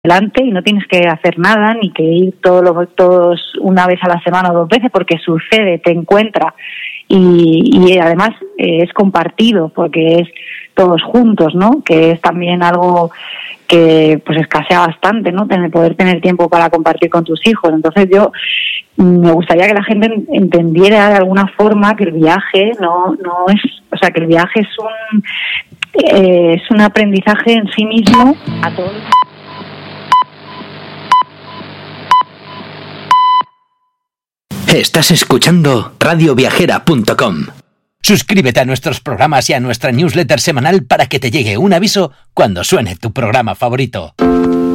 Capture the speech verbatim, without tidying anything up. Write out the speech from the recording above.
adelante y no tienes que hacer nada ni que ir todos los todos una vez a la semana o dos veces, porque sucede, te encuentra y, y además eh, es compartido porque es todos juntos, ¿no? Que es también algo que pues escasea bastante, ¿no? Tener, poder tener tiempo para compartir con tus hijos. Entonces yo me gustaría que la gente entendiera de alguna forma que el viaje no no es, o sea, que el viaje es un eh, es un aprendizaje en sí mismo a todos. Estás escuchando radio viajera punto com. Suscríbete a nuestros programas y a nuestra newsletter semanal para que te llegue un aviso cuando suene tu programa favorito.